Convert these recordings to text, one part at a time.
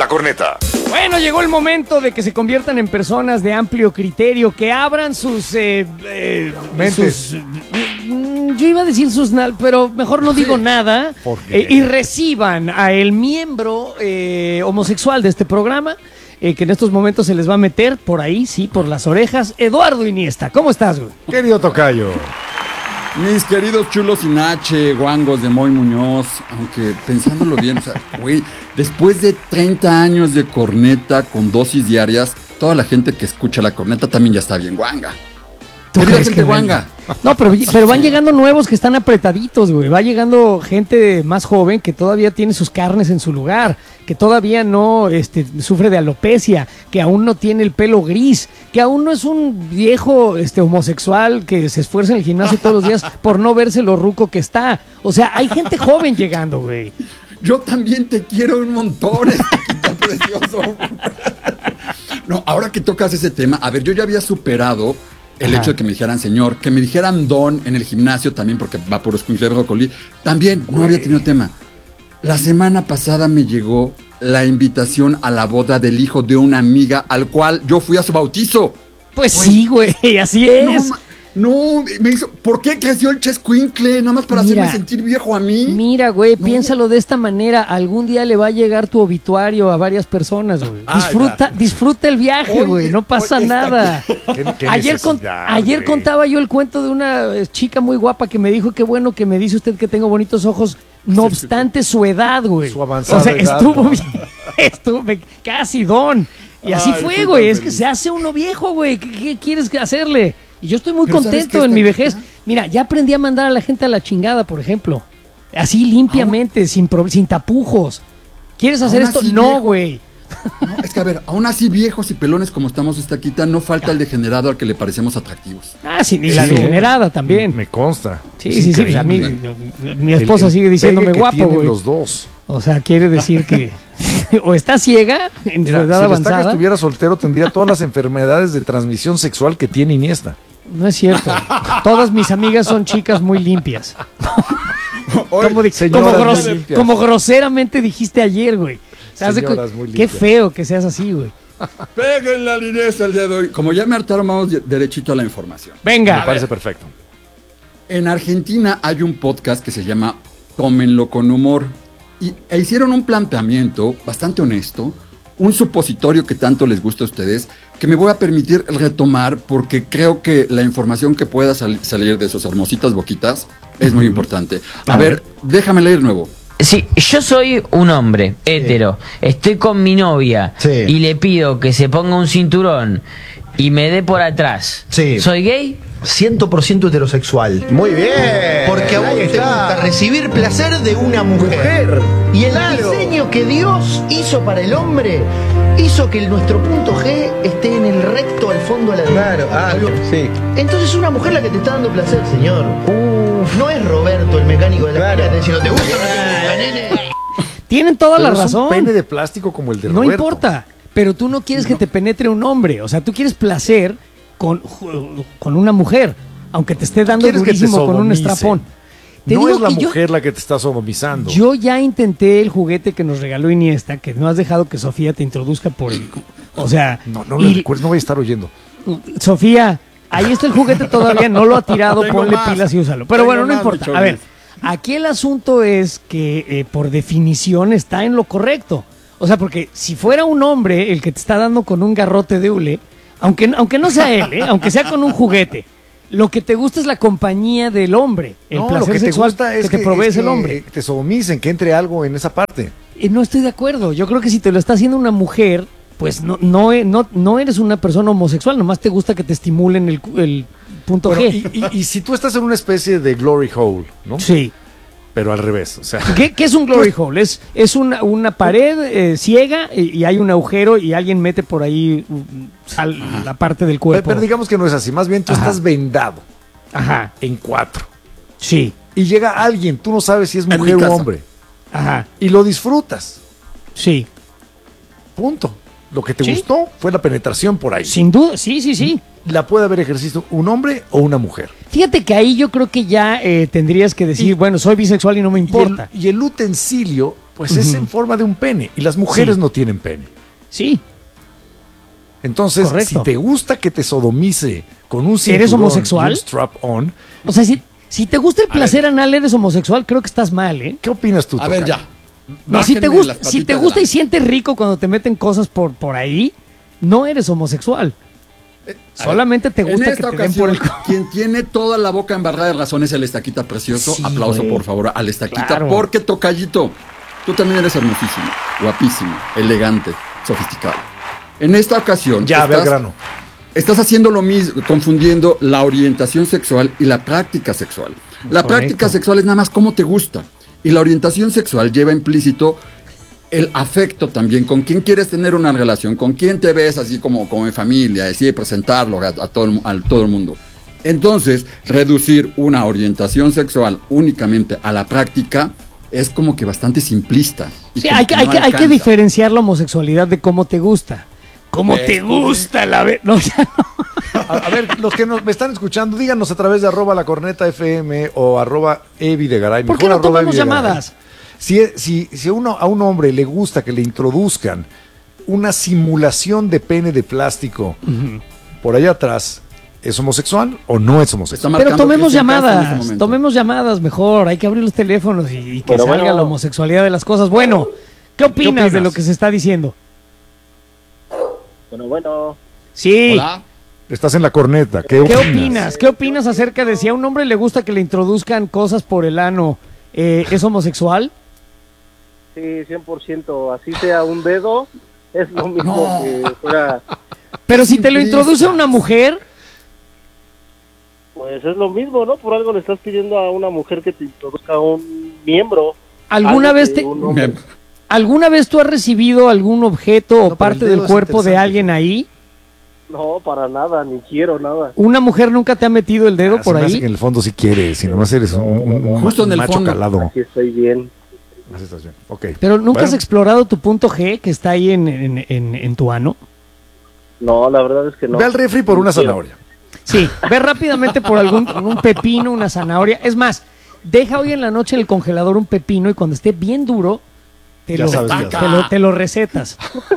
corneta. Bueno, llegó el momento de que se conviertan en personas de amplio criterio, que abran sus... mentes. Yo iba a decir pero mejor no digo nada. Y reciban a el miembro homosexual de este programa, que en estos momentos se les va a meter por ahí, sí, por las orejas. Eduardo Iniesta, ¿cómo estás, güey? Querido tocayo. Mis queridos chulos sin H, guangos de Moy Muñoz, aunque pensándolo bien, o sea, güey, después de 30 años de corneta con dosis diarias, toda la gente que escucha la corneta también ya está bien guanga. ¿Tú crees que guanga? No, pero van llegando nuevos que están apretaditos, güey. Va llegando gente más joven que todavía tiene sus carnes en su lugar, que todavía no sufre de alopecia, que aún no tiene el pelo gris, que aún no es un viejo homosexual que se esfuerza en el gimnasio todos los días por no verse lo ruco que está. O sea, hay gente joven llegando, güey. Yo también te quiero un montón, está precioso. No, ahora que tocas ese tema, a ver, yo ya había superado el hecho de que me dijeran señor, que me dijeran don en el gimnasio también, porque va por escuincle brócoli, también no había tenido tema. La semana pasada me llegó la invitación a la boda del hijo de una amiga al cual yo fui a su bautizo. Pues sí, güey, así es. No, me hizo, ¿por qué creció el chescuincle? Nada más para hacerme sentir viejo a mí. Mira, güey, piénsalo de esta manera. Algún día le va a llegar tu obituario a varias personas, güey. Disfruta el viaje, güey. No pasa nada. Ayer contaba yo el cuento de una chica muy guapa que me dijo, qué bueno que me dice usted que tengo bonitos ojos, no obstante su edad, güey. Su avanzada edad, estuvo bien, estuvo casi don. Y así fue, güey. Es que se hace uno viejo, güey. ¿Qué quieres hacerle? Y yo estoy muy contento en mi vejez. Mira, ya aprendí a mandar a la gente a la chingada, por ejemplo. Así limpiamente, sin tapujos. ¿Quieres hacer esto? No, güey. No, es que a ver, aún así viejos y pelones como estamos esta quita, no falta el degenerado al que le parecemos atractivos. Sí, ni la degenerada también. Me consta. Sí. A mí, mi esposa sigue diciéndome guapo, güey. Los dos. O sea, quiere decir que o está ciega en su edad avanzada. Si estuviera soltero tendría todas las enfermedades de transmisión sexual que tiene Iniesta. No es cierto. Todas mis amigas son chicas muy limpias. Como groseramente dijiste ayer, güey. Qué feo que seas así, güey. Peguen la Inés el día de hoy. Como ya me hartaron, vamos derechito a la información. Venga. Me parece perfecto. En Argentina hay un podcast que se llama Tómenlo con humor. E hicieron un planteamiento bastante honesto, un supositorio que tanto les gusta a ustedes, que me voy a permitir retomar porque creo que la información que pueda salir de sus hermositas boquitas es muy importante. A ver, déjame leer nuevo. Sí, yo soy un hombre hetero, estoy con mi novia y le pido que se ponga un cinturón y me dé por atrás. ¿Soy gay? 100% heterosexual. Muy bien. Porque a vos te gusta recibir placer de una mujer. Y el diseño que Dios hizo para el hombre hizo que nuestro punto G esté en el recto al fondo de la Claro, sí. Entonces es una mujer la que te está dando placer, señor. No es Roberto, el mecánico de la esquina, diciendo, ¿te gusta o no te gusta, nene? Tienen toda la razón. Es un pene de plástico como el de Roberto. No importa, pero tú no quieres que te penetre un hombre. O sea, tú quieres placer con una mujer, aunque te esté dando durísimo con un estrapón. No es la mujer la que te está sodomizando. Yo ya intenté el juguete que nos regaló Iniesta, que no has dejado que Sofía te introduzca por el... O sea... No le recuerdes, no voy a estar oyendo. Sofía, ahí está el juguete todavía, no lo ha tirado, ponle pilas y úsalo. Pero bueno, no importa. A ver, aquí el asunto es que por definición está en lo correcto. O sea, porque si fuera un hombre el que te está dando con un garrote de hule, aunque no sea él, aunque sea con un juguete, lo que te gusta es la compañía del hombre, el placer lo que sexual te gusta es que te provees el hombre. Te sodomicen, que entre algo en esa parte. No estoy de acuerdo. Yo creo que si te lo está haciendo una mujer, pues no eres una persona homosexual, nomás te gusta que te estimulen el punto G. Y si tú estás en una especie de glory hole, ¿no? Sí. Pero al revés, o sea... ¿Qué es un glory hole? Es una pared ciega y hay un agujero y alguien mete por ahí la parte del cuerpo. Pero digamos que no es así, más bien tú estás vendado. Ajá. En 4. Sí. Y llega alguien, tú no sabes si es mujer o hombre. Ajá. Y lo disfrutas. Sí. Punto. Lo que te gustó fue la penetración por ahí. Sin duda, sí. ¿La puede haber ejercido un hombre o una mujer? Fíjate que ahí yo creo que ya tendrías que decir, bueno, soy bisexual y no me importa. Y el utensilio, pues es en forma de un pene. Y las mujeres no tienen pene. Sí. Entonces, si te gusta que te sodomice con un cinturón, ¿eres homosexual? Un strap-on. O sea, si te gusta el placer anal, eres homosexual, creo que estás mal, ¿eh? ¿Qué opinas tú, A ver, ya. No, si te gusta y sientes rico cuando te meten cosas por ahí, no eres homosexual. Solamente te gusta que te den por el... Quien tiene toda la boca embarrada de razón es el Estaquita precioso. Sí, aplauso, güey. por favor, al Estaquita. Claro. Porque, tocallito, tú también eres hermosísimo, guapísimo, elegante, sofisticado. En esta ocasión... Ya, ve al grano. Estás haciendo lo mismo, confundiendo la orientación sexual y la práctica sexual. La práctica sexual es nada más cómo te gusta. Y la orientación sexual lleva implícito el afecto también, con quién quieres tener una relación, con quién te ves así como en familia, así presentarlo a todo el mundo. Entonces, reducir una orientación sexual únicamente a la práctica es como que bastante simplista. Sí, hay que diferenciar la homosexualidad de cómo te gusta. ¿Cómo te gusta la vez? No, ya no. A ver, los que me están escuchando, díganos a través de @lacornetafm o @evidegaray. ¿Por qué no tomamos llamadas? Si a un hombre le gusta que le introduzcan una simulación de pene de plástico por allá atrás, ¿es homosexual o no es homosexual? Pero tomemos llamadas mejor. Hay que abrir los teléfonos y que salga la homosexualidad de las cosas. Bueno, ¿qué opinas de lo que se está diciendo? Bueno. Sí. Hola. Estás en la corneta. ¿Qué opinas? ¿Qué opinas acerca de si a un hombre le gusta que le introduzcan cosas por el ano, es homosexual? Sí, 100%. Así sea un dedo, es lo mismo que fuera... Pero si te lo introduce una mujer... Pues es lo mismo, ¿no? Por algo le estás pidiendo a una mujer que te introduzca un miembro. ¿Alguna vez tú has recibido algún objeto o parte del cuerpo de alguien ahí? No, para nada, ni quiero nada. ¿Una mujer nunca te ha metido el dedo por ahí? En el fondo sí quieres, si nomás eres un justo en el macho fondo. calado. Aquí estoy bien. Así estás bien. Okay. Pero ¿nunca has explorado tu punto G que está ahí en tu ano? No, la verdad es que no. Ve al refri por una zanahoria. Sí, ve rápidamente por un pepino, una zanahoria. Es más, deja hoy en la noche en el congelador un pepino y cuando esté bien duro, te lo recetas.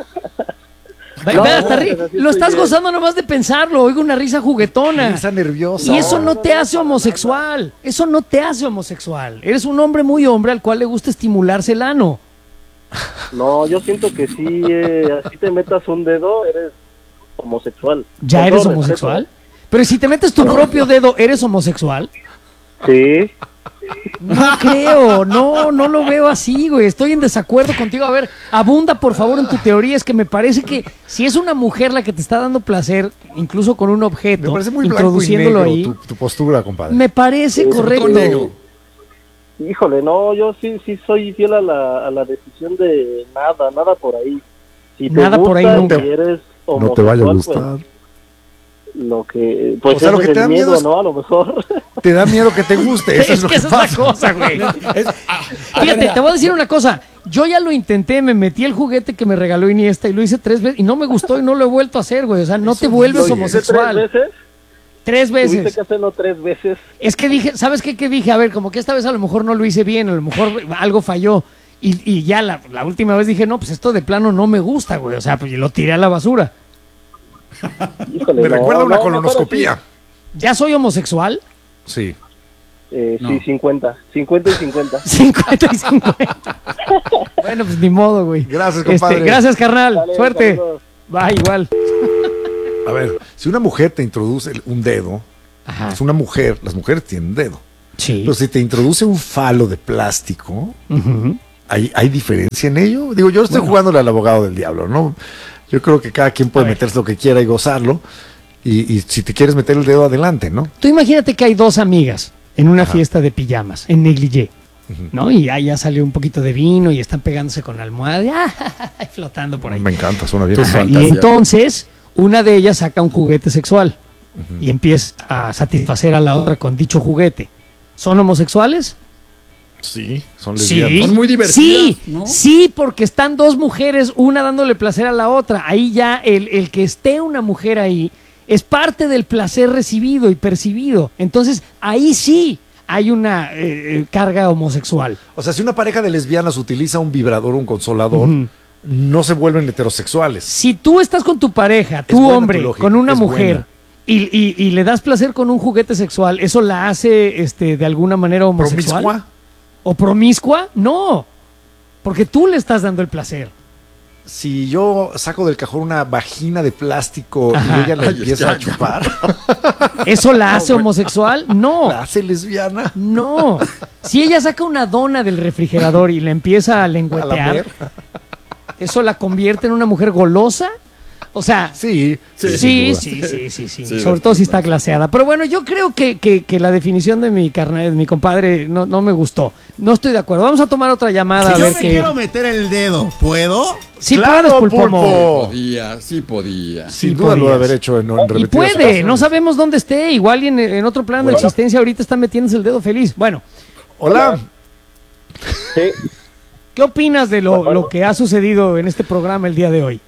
Lo estás gozando nomás de pensarlo. Oigo una risa juguetona. Risa nerviosa. Y eso no te hace homosexual. Eso no te hace homosexual. Eres un hombre muy hombre al cual le gusta estimularse el ano. No, yo siento que si así te metas un dedo, eres homosexual. ¿Ya eres homosexual? Pero si te metes tu propio dedo, ¿eres homosexual? Sí. No creo, no lo veo así, güey. Estoy en desacuerdo contigo. A ver, abunda por favor en tu teoría. Es que me parece que si es una mujer la que te está dando placer, incluso con un objeto, me parece muy introduciéndolo blanco y negro, ahí, tu postura, compadre. me parece correcto. Híjole, no, yo sí soy fiel a la decisión de nada por ahí. Si te Nada gusta, por ahí nunca. si eres No te vaya a homosexual, gustar. pues, lo que pues O sea, eso lo que es te da el miedo miedo, es- ¿no? A lo mejor. Te da miedo que te guste. Eso Es es lo que que esa es la pasa. cosa, güey. Fíjate, te voy a decir una cosa. Yo ya lo intenté, me metí el juguete que me regaló Iniesta y lo hice 3 veces y no me gustó y no lo he vuelto a hacer, güey. O sea, no te vuelves ¿Lo hiciste homosexual. 3 veces? 3 Tuviste veces. que hacerlo 3 veces. Es que dije, ¿sabes qué? Que dije, a ver, como que esta vez a lo mejor no lo hice bien, a lo mejor algo falló. Y ya la última vez dije, no, pues esto de plano no me gusta, güey. O sea, pues lo tiré a la basura. Híjole, Me recuerda a una mejor colonoscopía. ¿Ya soy homosexual? Sí. así. No. Sí, 50 y 50. 50 y 50. Bueno, pues ni modo, güey. Gracias, compadre. Gracias, carnal. Dale, Suerte. saludos. Va, igual. A ver, si una mujer te introduce un dedo, Ajá. es una mujer, las mujeres tienen dedo. Sí. Pero si te introduce un falo de plástico, Ujú. ¿hay diferencia en ello? Digo, yo estoy jugándole al abogado del diablo, ¿no? Yo creo que cada quien puede meterse lo que quiera y gozarlo. Y si te quieres meter el dedo, adelante, ¿no? Tú imagínate que hay 2 amigas en una fiesta de pijamas, en negligé, ¿no? Y ya salió un poquito de vino y están pegándose con almohada, y flotando por ahí. Me encanta, suena bien. Ajá, y entonces, una de ellas saca un juguete sexual y empieza a satisfacer a la otra con dicho juguete. ¿Son homosexuales? Sí, son Sí, lesbianas. Son muy divertidas, sí, ¿no? sí, porque están 2 mujeres, una dándole placer a la otra. Ahí ya el que esté una mujer ahí es parte del placer recibido y percibido. Entonces, ahí hay una carga homosexual. O sea, si una pareja de lesbianas utiliza un vibrador o un consolador, no se vuelven heterosexuales. Si tú estás con tu pareja, tu hombre, con una mujer, y le das placer con un juguete sexual, ¿eso la hace de alguna manera homosexual? ¿Promiscua? ¿O promiscua? No, porque tú le estás dando el placer. Si yo saco del cajón una vagina de plástico y ella la empieza a chupar, ¿eso la hace homosexual? No. ¿la hace lesbiana? No. Si ella saca una dona del refrigerador y le empieza a lengüetear, ¿eso la convierte en una mujer golosa? O sea, sí. Sobre todo si está glaseada. Pero bueno, yo creo que la definición de mi compadre no me gustó. No estoy de acuerdo. Vamos a tomar otra llamada. Si yo me quiero meter el dedo, ¿puedo? Sí, claro, Pulpo. Sí podía. Sin duda lo debe haber hecho en repetidas y puede, ocasiones. no sabemos dónde esté. Igual en otro plano de existencia ahorita está metiéndose el dedo feliz. Bueno. Hola. Sí. ¿Qué opinas de lo que ha sucedido en este programa el día de hoy?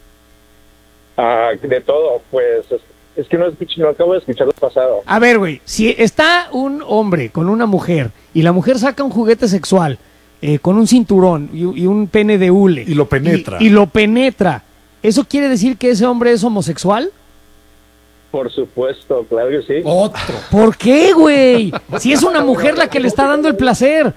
De todo, pues es que no acabo de escuchar lo pasado. A ver, güey, si está un hombre con una mujer y la mujer saca un juguete sexual con un cinturón y un pene de hule. Y lo penetra. Y lo penetra. ¿Eso quiere decir que ese hombre es homosexual? Por supuesto, claro que sí. Otro. ¿Por qué, güey? Si es una mujer la que le está dando el placer.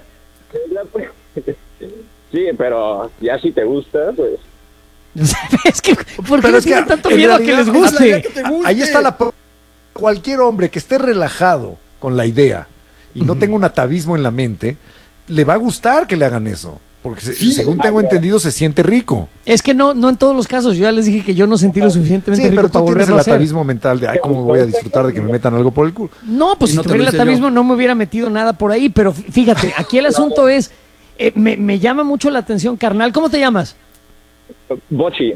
Sí, pero ya si te gusta, pues... Es que, ¿por qué les tienen tanto miedo a que les guste? Ahí está cualquier hombre que esté relajado con la idea y no tenga un atavismo en la mente, le va a gustar que le hagan eso. Porque según tengo entendido, se siente rico. Es que no en todos los casos. Yo ya les dije que yo no sentí lo suficientemente rico pero para tú tienes volverlo a el hacer. atavismo mental de, cómo voy a disfrutar de que me metan algo por el culo. No, pues si tuviera el atavismo no me hubiera metido nada por ahí. Pero fíjate, aquí el asunto es, me llama mucho la atención, carnal. ¿Cómo te llamas? Bochi.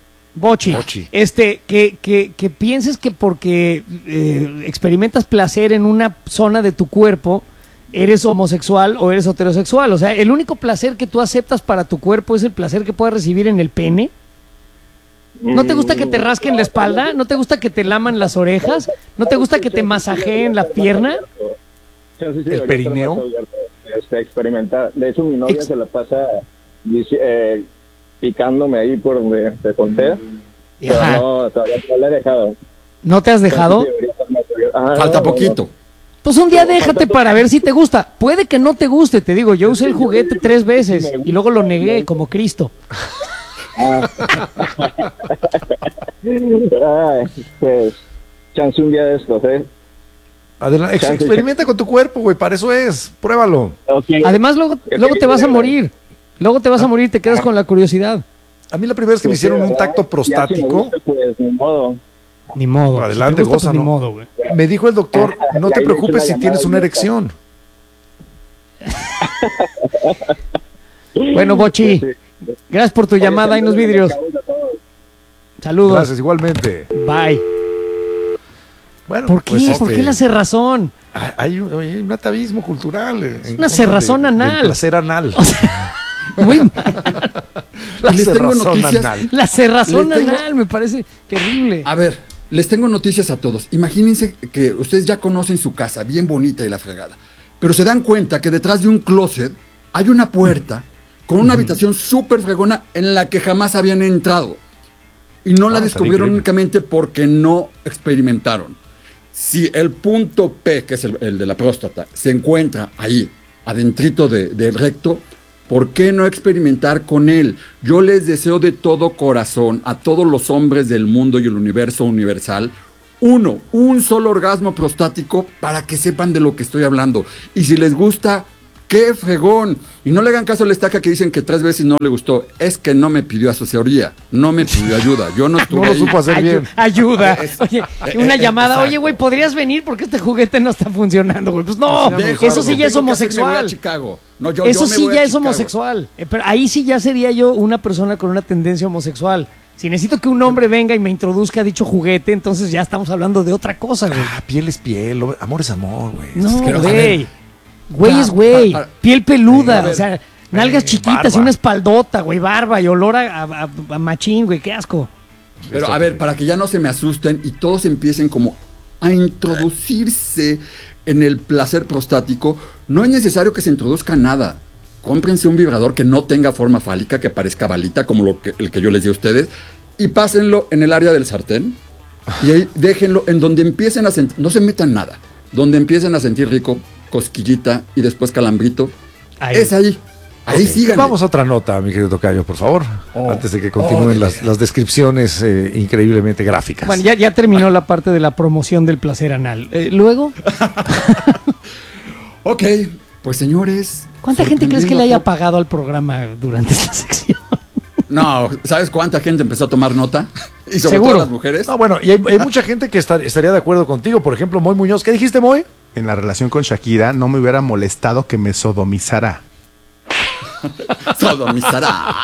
Que pienses que porque experimentas placer en una zona de tu cuerpo, eres homosexual o eres heterosexual. O sea, el único placer que tú aceptas para tu cuerpo es el placer que puedas recibir en el pene. ¿No te gusta que te rasquen la espalda? ¿No te gusta que te laman las orejas? ¿No te gusta que te masajeen la pierna? ¿El perineo? Experimentar. De hecho, mi novia se la pasa picándome ahí por donde te conté. Pero no, todavía no la he dejado. ¿No te has dejado? Falta poquito. Pues un día déjate para ver si te gusta. Puede que no te guste, te digo. Yo usé el juguete 3 veces y luego lo negué como Cristo. Pues, chance un día de estos, Adelante, experimenta con tu cuerpo, güey. Para eso es. Pruébalo. Okay. Además, luego te vas a morir. Luego te vas a morir, te quedas con la curiosidad. A mí la primera vez que me hicieron un tacto prostático. Si me gusta, pues, ni modo. Adelante, si gusta, goza, pues, ¿no? ni modo, güey. Me dijo el doctor, no te preocupes si tienes una erección. Bueno, Bochi, gracias por tu llamada y los vidrios. Saludos. Gracias, igualmente. Bye. Bueno, ¿Por qué? pues, ¿Por qué la cerrazón? Hay un atavismo cultural. Es una cerrazón anal. Del placer anal. O sea, muy mal. Les tengo noticias. La cerrazón anal me parece terrible. A ver, les tengo noticias a todos. Imagínense que ustedes ya conocen su casa, bien bonita y la fregada. Pero se dan cuenta que detrás de un closet hay una puerta con una habitación súper fregona en la que jamás habían entrado. Y no la descubrieron únicamente porque no experimentaron. Si el punto P, que es el de la próstata, se encuentra ahí, adentrito del recto, ¿por qué no experimentar con él? Yo les deseo de todo corazón a todos los hombres del mundo y el universo universal, un solo orgasmo prostático para que sepan de lo que estoy hablando. Y si les gusta, ¡qué fregón! Y no le hagan caso a la estaca que dicen que 3 veces no le gustó. Es que no me pidió asesoría, no me pidió ayuda. Yo no estuve no lo supo hacer bien. Ayuda. Oye, una llamada. Oye, güey, ¿podrías venir? Porque este juguete no está funcionando, güey. Pues no, eso sí ya es homosexual. Eso sí ya es homosexual. Pero ahí sí ya sería yo una persona con una tendencia homosexual. Si necesito que un hombre venga y me introduzca dicho juguete, entonces ya estamos hablando de otra cosa, güey. Piel es piel, amor es amor, güey. No, güey. Güey es güey, piel peluda, o sea, nalgas chiquitas barba. Y una espaldota, güey, barba y olor a machín, güey, qué asco. Pero a ver, para que ya no se me asusten y todos empiecen como a introducirse en el placer prostático, no es necesario que se introduzca nada. Cómprense un vibrador que no tenga forma fálica, que parezca balita, como el que yo les di a ustedes, y pásenlo en el área del sartén, y ahí déjenlo en donde empiecen a sentir, no se metan nada, donde empiecen a sentir rico, cosquillita y después calambrito, es ahí. Ahí sigan. Vamos a otra nota, mi querido tocayo, por favor, antes de que continúen las descripciones increíblemente gráficas. Bueno, ya terminó la parte de la promoción del placer anal. ¿Luego? Ok, pues señores. ¿Cuánta gente crees que le haya pagado al programa durante esta sección? No, ¿sabes cuánta gente empezó a tomar nota? Y sobre ¿Seguro? todo las mujeres. No, bueno, y hay mucha gente que estaría de acuerdo contigo. Por ejemplo, Moy Muñoz. ¿Qué dijiste, Moy? En la relación con Shakira no me hubiera molestado que me sodomizara. Sodomizará.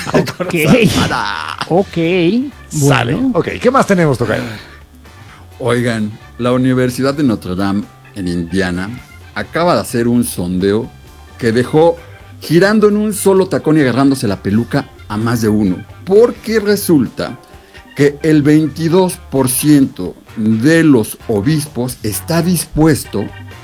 Ok. Sale. Bueno. Ok, ¿qué más tenemos, tocayo? Oigan, la Universidad de Notre Dame en Indiana acaba de hacer un sondeo que dejó girando en un solo tacón y agarrándose la peluca a más de uno. Porque resulta que el 22% de los obispos está dispuesto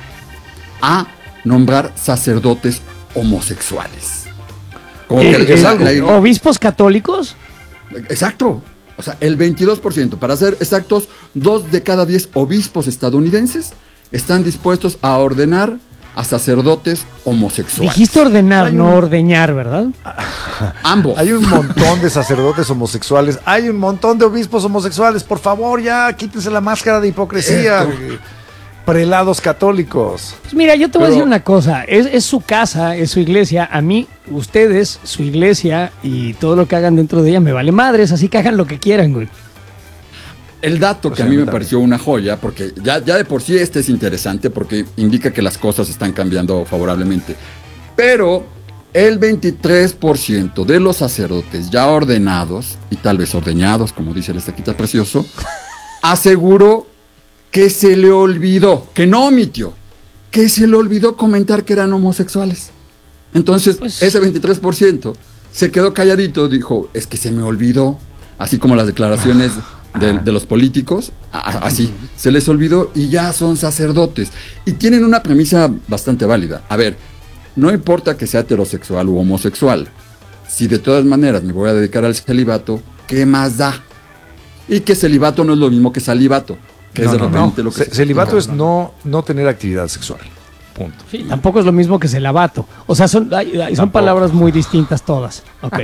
a nombrar sacerdotes homosexuales. Como que ¿Obispos católicos? Exacto. O sea, el 22%. Para ser exactos, 2 de cada 10 obispos estadounidenses están dispuestos a ordenar a sacerdotes homosexuales. Dijiste ordenar, no ordeñar, ¿verdad? Ambos. Hay un montón de sacerdotes homosexuales. Hay un montón de obispos homosexuales. Por favor, ya quítense la máscara de hipocresía. Prelados católicos. Pues mira, yo te voy a decir una cosa. Es su casa, es su iglesia. A mí, ustedes, su iglesia y todo lo que hagan dentro de ella me vale madres. Así que hagan lo que quieran, güey. El dato que a mí me pareció una joya, porque ya de por sí este es interesante, porque indica que las cosas están cambiando favorablemente. Pero el 23% de los sacerdotes ya ordenados, y tal vez ordeñados, como dice el estaquita precioso, aseguró que se le olvidó, que no omitió, que se le olvidó comentar que eran homosexuales. Entonces, pues, ese 23% se quedó calladito, dijo, es que se me olvidó, así como las declaraciones de los políticos, así, se les olvidó y ya son sacerdotes. Y tienen una premisa bastante válida. A ver, no importa que sea heterosexual u homosexual, si de todas maneras me voy a dedicar al celibato, ¿qué más da? Y que celibato no es lo mismo que salibato. Que es de repente lo que celibato es no tener actividad sexual. Punto. Sí, tampoco es lo mismo que celibato. O sea, son palabras muy distintas todas. Ok.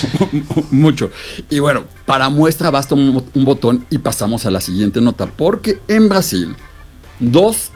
Mucho. Y bueno, para muestra basta un botón y pasamos a la siguiente nota. Porque en Brasil, dos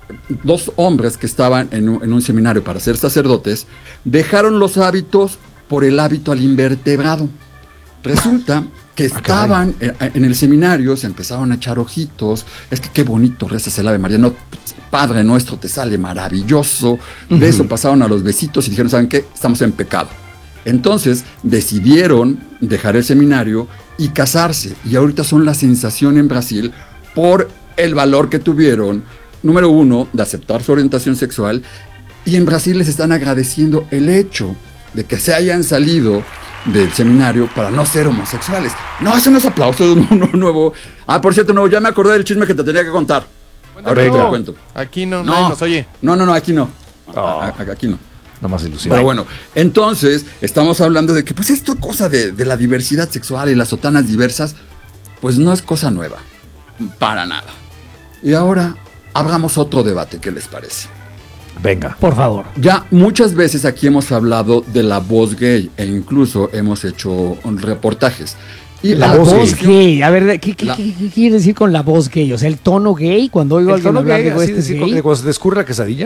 hombres que estaban en un seminario para ser sacerdotes dejaron los hábitos por el hábito al invertebrado. Resulta que estaban en el seminario, se empezaron a echar ojitos, es que qué bonito rezas el Ave María, no, Padre Nuestro te sale maravilloso, de eso pasaron a los besitos y dijeron, ¿saben qué? Estamos en pecado. Entonces decidieron dejar el seminario y casarse, y ahorita son la sensación en Brasil por el valor que tuvieron, número uno, de aceptar su orientación sexual, y en Brasil les están agradeciendo el hecho de que se hayan salido del seminario para no ser homosexuales. No, eso no es aplauso nuevo. Ah, por cierto, no, ya me acordé del chisme que te tenía que contar. Ahora te lo cuento. Aquí no nos oye. No, aquí no. Aquí no. Nada más ilusión. Pero bueno, entonces estamos hablando de que pues esto cosa de la diversidad sexual y las sotanas diversas, pues no es cosa nueva. Para nada. Y ahora abramos otro debate, ¿qué les parece? Venga. Por favor. Ya muchas veces aquí hemos hablado de la voz gay e incluso hemos hecho reportajes. Y la voz gay. A ver, ¿qué quiere decir con la voz gay? O sea, el tono gay, cuando oigo a alguien hablar de gay. ¿Cuando se te escurre la quesadilla?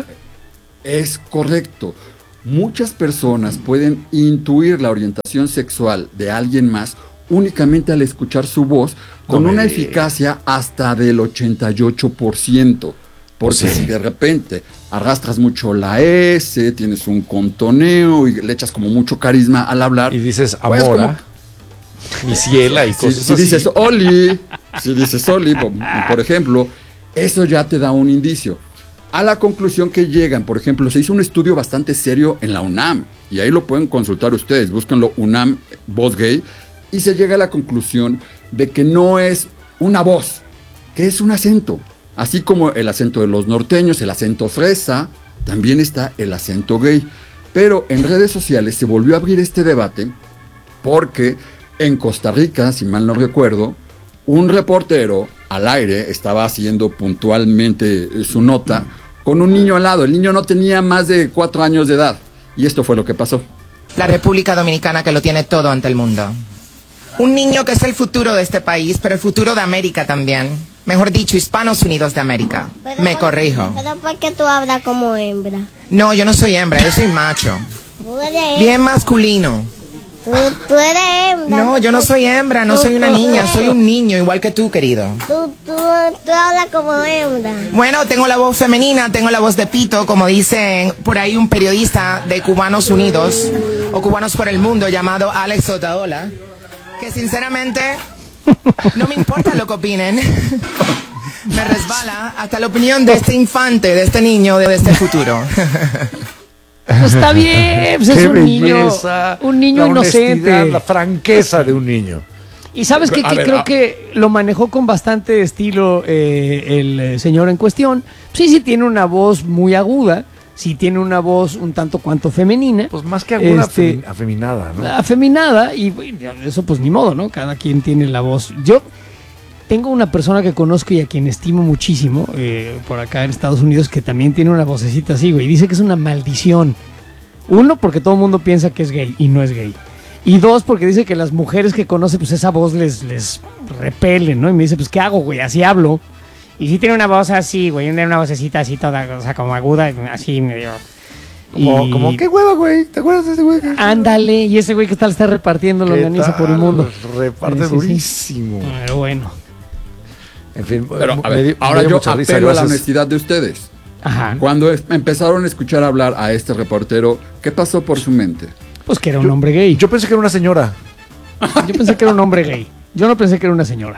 Es correcto. Muchas personas pueden intuir la orientación sexual de alguien más únicamente al escuchar su voz con una eficacia hasta del 88%. Porque si de repente arrastras mucho la S, tienes un contoneo y le echas como mucho carisma al hablar. Y dices amora, mi ciela y cosas así. Si dices Oli, por ejemplo, eso ya te da un indicio. A la conclusión que llegan, por ejemplo, se hizo un estudio bastante serio en la UNAM, y ahí lo pueden consultar ustedes, búsquenlo, UNAM, voz gay, y se llega a la conclusión de que no es una voz, que es un acento. Así como el acento de los norteños, el acento fresa, también está el acento gay. Pero en redes sociales se volvió a abrir este debate porque en Costa Rica, si mal no recuerdo, un reportero al aire estaba haciendo puntualmente su nota con un niño al lado. El niño no tenía más de 4 años de edad. Y esto fue lo que pasó. La República Dominicana, que lo tiene todo ante el mundo. Un niño que es el futuro de este país, pero el futuro de América también. Mejor dicho, Hispanos Unidos de América. Me corrijo. ¿Pero por qué tú hablas como hembra? No, yo no soy hembra, yo soy macho. Tú eres Bien masculino. Tú eres hembra. No, yo no soy hembra, no soy una niña, soy un niño, igual que tú, querido. Tú hablas como hembra. Bueno, tengo la voz femenina, tengo la voz de pito, como dicen por ahí un periodista de Cubanos Unidos, o Cubanos por el Mundo, llamado Alex Otaola, que sinceramente no me importa lo que opinen. Me resbala hasta la opinión de este infante, de este niño, de este futuro. Pues está bien, pues es un niño la inocente. honestidad, la franqueza de un niño. Y sabes que creo que lo manejó con bastante estilo el señor en cuestión. Sí tiene una voz muy aguda, sí tiene una voz un tanto cuanto femenina. Pues más que aguda, afeminada, ¿no? Afeminada, y eso pues ni modo, ¿no? Cada quien tiene la voz. Yo tengo una persona que conozco y a quien estimo muchísimo, por acá en Estados Unidos, que también tiene una vocecita así, güey. Dice que es una maldición. 1, porque todo el mundo piensa que es gay y no es gay. Y 2, porque dice que las mujeres que conoce, pues esa voz les repele, ¿no? Y me dice, pues, ¿qué hago, güey? Así hablo. Y sí tiene una voz así, güey, una vocecita así toda, o sea, como aguda, así medio... Como, ¿qué hueva, güey? ¿Te acuerdas de ese güey? Ándale, y ese güey que tal está repartiendo longaniza por el mundo. Reparte durísimo. Sí. Pero bueno. En fin, pero a ver, ahora yo apelo a la honestidad de ustedes. Ajá. Cuando empezaron a escuchar hablar a este reportero, ¿qué pasó por su mente? Pues que era un hombre gay. Yo pensé que era una señora. Yo pensé que era un hombre gay. Yo no pensé que era una señora.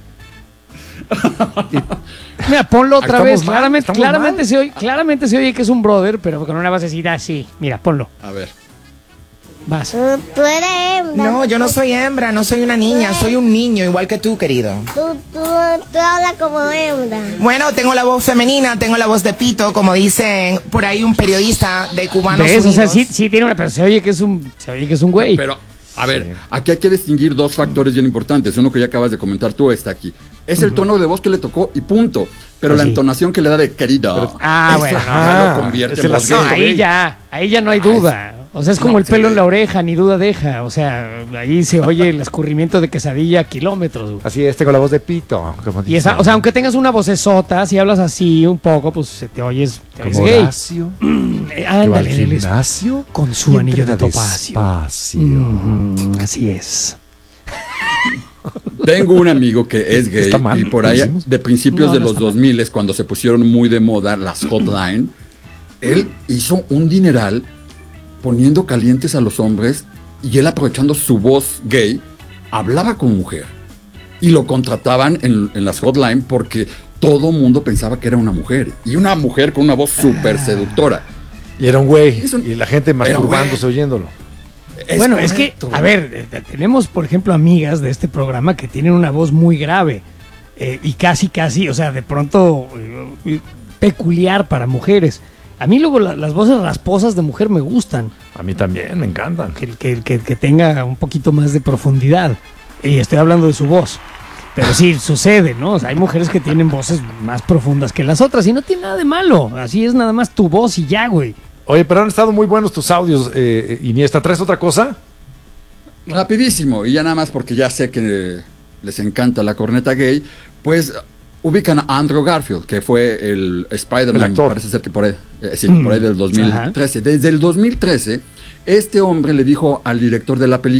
Mira, ponlo otra vez. Claramente se oye que es un brother, pero con una basecita así. Mira, ponlo. A ver. Vas. Tú eres hembra. No, yo no soy hembra, no soy una niña, soy un niño, igual que tú, querido. Tú hablas como hembra. Bueno, tengo la voz femenina, tengo la voz de pito, como dicen por ahí un periodista de Cubanos Unidos. O sea, sí tiene una, pero se oye que es un güey. Pero, a ver, aquí hay que distinguir 2 factores bien importantes. Uno que ya acabas de comentar tú está aquí. Es el tono de voz que le tocó y punto. Pero la entonación que le da de querido. Bueno. Lo convierte en voz gay. Ahí ya no hay duda. O sea, es como el pelo en la oreja, ni duda deja. O sea, ahí se oye el escurrimiento de quesadilla a kilómetros. Güey. Así es, con la voz de pito. Y esa, o sea, aunque tengas una vocesota, si hablas así un poco, pues se te oyes gay. Horacio. Ándale, al gimnasio con su anillo de topacio. Así es. Tengo un amigo que es gay y por ahí de principios de los 2000, cuando se pusieron muy de moda las hotline, él hizo un dineral poniendo calientes a los hombres y él, aprovechando su voz gay, hablaba con mujer. Y lo contrataban en las hotline porque todo mundo pensaba que era una mujer. Y una mujer con una voz súper seductora. Y era un güey. Y la gente masturbándose oyéndolo. Bueno, es que, a ver, tenemos, por ejemplo, amigas de este programa que tienen una voz muy grave. Y casi, o sea, de pronto peculiar para mujeres. A mí luego las voces rasposas de mujer me gustan. A mí también, me encantan. Que tenga un poquito más de profundidad. Y estoy hablando de su voz. Pero sí, sucede, ¿no? O sea, hay mujeres que tienen voces más profundas que las otras y no tiene nada de malo. Así es nada más tu voz y ya, güey. Oye, pero han estado muy buenos tus audios, Iniesta. ¿Traes otra cosa? Rapidísimo, y ya nada más porque ya sé que les encanta la corneta gay, pues ubican a Andrew Garfield, que fue el Spider-Man, parece ser que por ahí, por ahí del 2013. Desde el 2013, este hombre le dijo al director de la película,